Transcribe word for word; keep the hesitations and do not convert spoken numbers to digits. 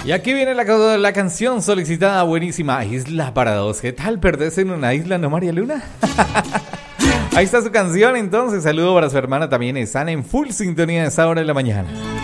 Y aquí viene la, la canción solicitada, buenísima. Isla para dos. ¿Qué tal perderse en una isla, no, María Luna? Ahí está su canción, entonces. Saludo para su hermana también. Están en full sintonía a esta hora de la mañana.